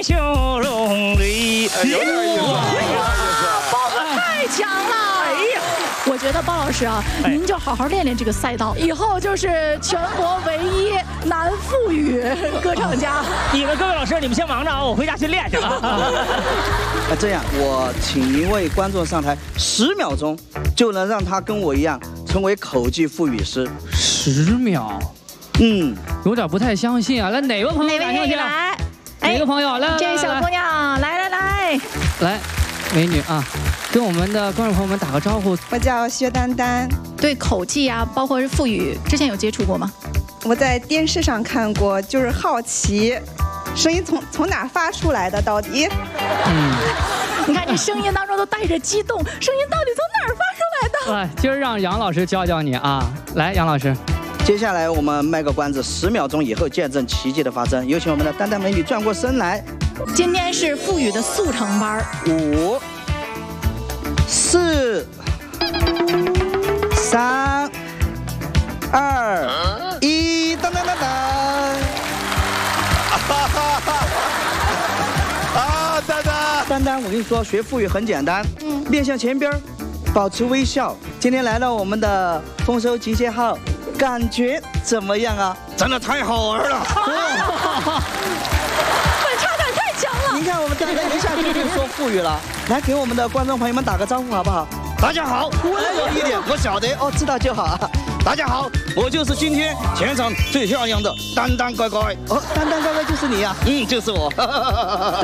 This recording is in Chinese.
笑容里。 有点意思。 包子太强了！哎呀，我觉得包老师啊，您就好好练练这个赛道，以后就是全国唯一男腹语歌唱家。 你们各位老师，你们先忙着啊，我回家去练去了。 那这样，我请一位观众上台，10秒钟就能让他跟我一样成为口技腹语师。 10秒，有点不太相信啊。来，哪位朋友感兴趣？ 来， 哪个朋友来？ 这位小姑娘，来， 来，美女啊，跟我们的观众朋友们打个招呼。 我叫薛丹丹， 对口技啊，包括是腹语，之前有接触过吗？ 我在电视上看过，就是好奇，声音从哪发出来的？到底？ 你看这声音当中都带着激动，声音到底从哪儿发出来的？ 来，今儿让杨老师教教你啊。来，杨老师。 接下来我们卖个关子，10秒钟以后见证奇迹的发生。有请我们的丹丹美女转过身来。 今天是腹语的速成班。 5、4、3、2、1，当当当当！ 啊，丹丹， 丹丹，我跟你说，学腹语很简单，面向前边，保持微笑。今天来到我们的丰收集结号，感觉怎么样啊？ 真的太好玩了！ 反差感太强了。 你看我们丹丹一下就会说腹语了，来给我们的观众朋友们打个招呼好不好？ 大家好， 温柔一点， 我晓得哦，知道就好。 大家好，我就是今天全场最像样的丹丹乖乖。 哦，丹丹乖乖就是你呀。 就是我。